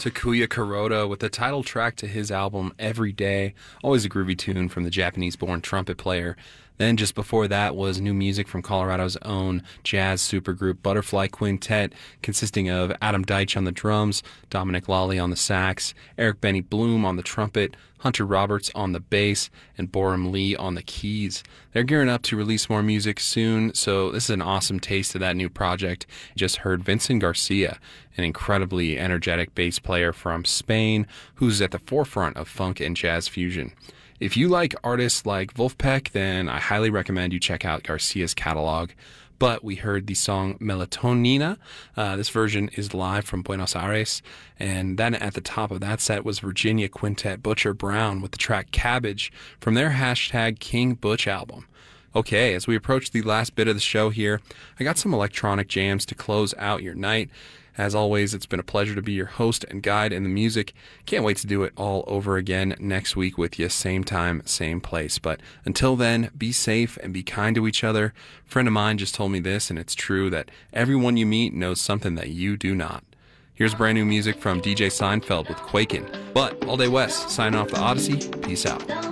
Takuya Kuroda with the title track to his album Every Day, always a groovy tune from the Japanese-born trumpet player. Then just before that was new music from Colorado's own jazz supergroup Butterfly Quintet, consisting of Adam Deitch on the drums, Dominic Lally on the sax, Eric Benny Bloom on the trumpet, Hunter Roberts on the bass, and Boram Lee on the keys. They're gearing up to release more music soon, so this is an awesome taste of that new project. You just heard Vincent Garcia, an incredibly energetic bass player from Spain who's at the forefront of funk and jazz fusion. If you like artists like Wolfpack, then I highly recommend you check out Garcia's catalog. But we heard the song Melatonina. This version is live from Buenos Aires. And then at the top of that set was Virginia Quintet Butcher Brown with the track Cabbage from their hashtag King Butch album. Okay, as we approach the last bit of the show here, I got some electronic jams to close out your night. As always, it's been a pleasure to be your host and guide in the music. Can't wait to do it all over again next week with you, same time, same place. But until then, be safe and be kind to each other. A friend of mine just told me this, and it's true, that everyone you meet knows something that you do not. Here's brand new music from DJ Seinfeld with Quakin'. But All Day West, signing off the Odyssey. Peace out.